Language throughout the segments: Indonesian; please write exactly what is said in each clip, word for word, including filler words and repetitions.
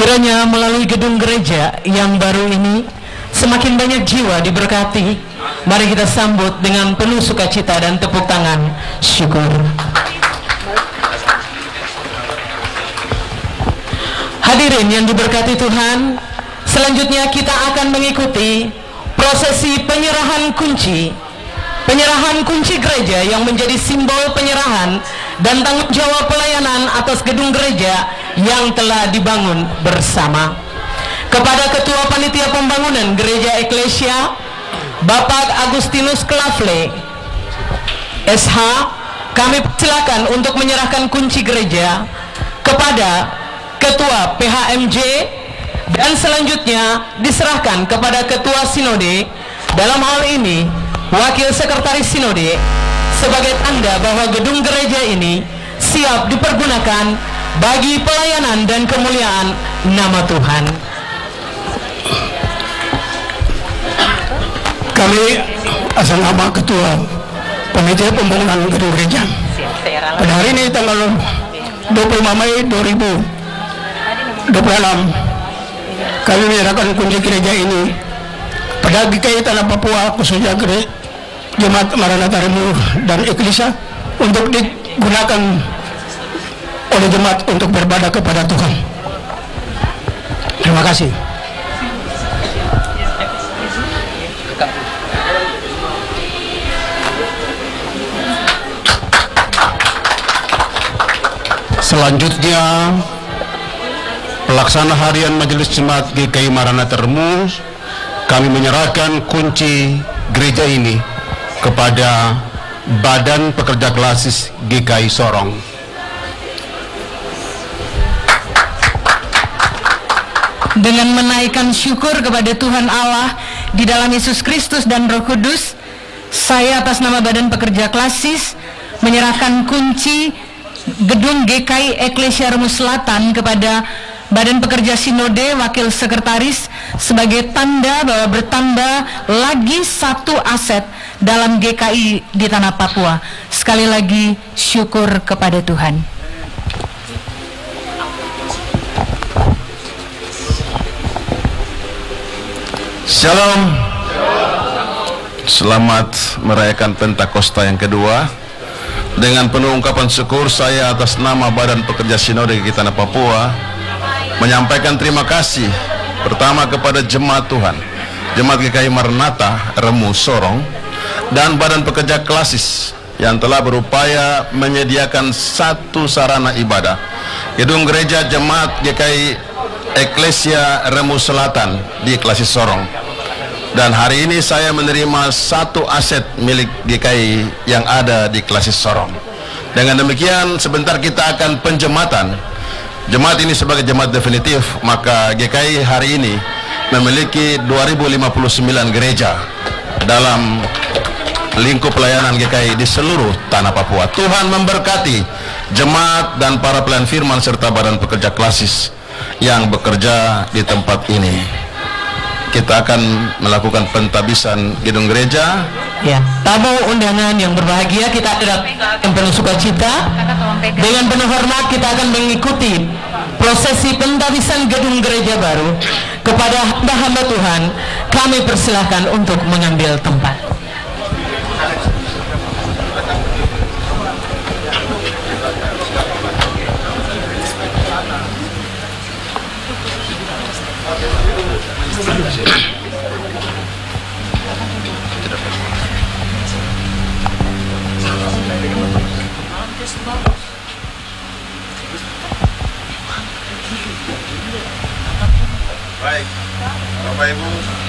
Kiranya melalui gedung gereja yang baru ini semakin banyak jiwa diberkati. Mari kita sambut dengan penuh sukacita dan tepuk tangan syukur. Hadirin yang diberkati Tuhan, selanjutnya kita akan mengikuti prosesi penyerahan kunci. Penyerahan kunci gereja yang menjadi simbol penyerahan dan tanggung jawab pelayanan atas gedung gereja yang telah dibangun bersama. Kepada Ketua Panitia Pembangunan Gereja Eklesia, Bapak Agustinus Klafle, S H, kami persilakan untuk menyerahkan kunci gereja kepada Ketua P H M J dan selanjutnya diserahkan kepada Ketua Sinode, dalam hal ini Wakil Sekretaris Sinode, sebagai tanda bahwa gedung gereja ini siap dipergunakan bagi pelayanan dan kemuliaan nama Tuhan. Kami asal nama Ketua Panitia Pembangunan Gedung Gereja, pada hari ini tanggal dua puluh lima Mei dua ribu dua puluh enam, kami menyerahkan kunci gereja ini pada G K I Tanah Papua, khususnya gereja Jemaat Maranatha Remu dan Eklesia, untuk digunakan oleh jemaat untuk beribadah kepada Tuhan. Terima kasih. Selanjutnya, pelaksana harian Majelis Jemaat G K I Maranatha Remu, kami menyerahkan kunci gereja ini kepada Badan Pekerja Klasis G K I Sorong. Dengan menaikkan syukur kepada Tuhan Allah di dalam Yesus Kristus dan Roh Kudus, saya atas nama Badan Pekerja Klasis menyerahkan kunci gedung G K I Eklesia Remu Selatan kepada Badan Pekerja Sinode Wakil Sekretaris sebagai tanda bahwa bertambah lagi satu aset dalam G K I di Tanah Papua. Sekali lagi syukur kepada Tuhan. Shalom. Selamat merayakan Pentakosta yang kedua. Dengan penuh ungkapan syukur, saya atas nama Badan Pekerja Sinode G K I Tanah Papua menyampaikan terima kasih pertama kepada jemaat Tuhan, Jemaat G K I Maranatha Remu Sorong, dan Badan Pekerja Klasis yang telah berupaya menyediakan satu sarana ibadah, gedung gereja Jemaat G K I Eklesia Remu Selatan di Klasis Sorong. Dan hari ini saya menerima satu aset milik G K I yang ada di Klasis Sorong. Dengan demikian, sebentar kita akan penjematan. Jemaat ini sebagai jemaat definitif, maka G K I hari ini memiliki dua ribu lima puluh sembilan gereja dalam lingkup pelayanan G K I di seluruh Tanah Papua. Tuhan memberkati jemaat dan para pelayan firman serta Badan Pekerja Klasis yang bekerja di tempat ini. Kita akan melakukan pentabisan gedung gereja. Ya, tamu undangan yang berbahagia, kita dengan penuh sukacita, dengan penuh hormat kita akan mengikuti prosesi pentabisan gedung gereja baru. Kepada hamba-hamba Tuhan, kami persilahkan untuk mengambil tempat. Baik, Bapak Ibu.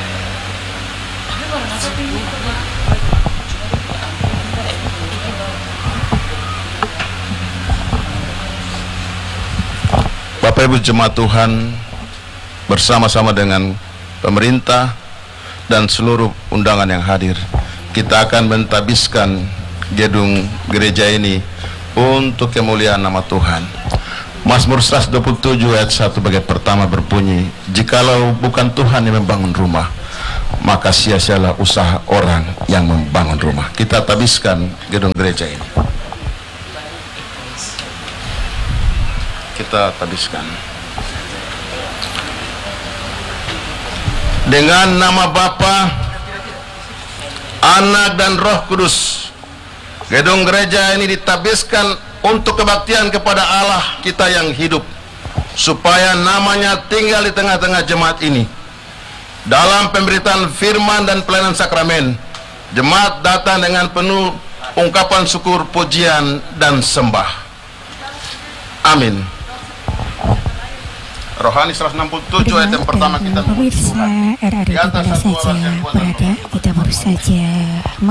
Bapak Ibu jemaat Tuhan, bersama-sama dengan pemerintah dan seluruh undangan yang hadir, kita akan mentabiskan gedung gereja ini untuk kemuliaan nama Tuhan. Mazmur seratus dua puluh tujuh ayat satu bagian pertama berbunyi, jikalau bukan Tuhan yang membangun rumah, maka sia-sialah usaha orang yang membangun rumah. Kita tabiskan gedung gereja ini. Kita tabiskan. Dengan nama Bapa, Anak dan Roh Kudus, gedung gereja ini ditabiskan untuk kebaktian kepada Allah kita yang hidup, supaya namanya tinggal di tengah-tengah jemaat ini. Dalam pemberitaan firman dan pelayanan sakramen, jemaat datang dengan penuh ungkapan syukur, pujian, dan sembah. Amin. Rohani seratus enam puluh tujuh ayat yang pertama kita pemirsa R R I di mana saja berada, kita baru saja